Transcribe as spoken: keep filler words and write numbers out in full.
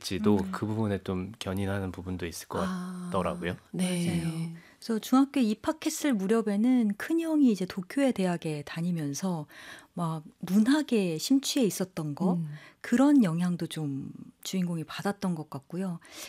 느낄지도 음. 그 부분에 좀 견인하는 부분도 있을 것 아. 같더라고요. 네. 맞아요. 그래서 중학교에 입학했을 무렵에는 큰형이 이제 도쿄의 대학에 다니면서 막 문학에 심취해 있었던 거 음. 그런 영향도 좀 주인공이 받았던 것 같고요.